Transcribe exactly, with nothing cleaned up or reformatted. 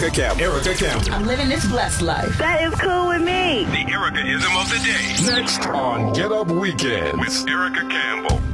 Erica Campbell. Erica Campbell. I'm living this blessed life. That is cool with me. The Erica-ism of the day. Next on Get Up Weekend with Erica Campbell.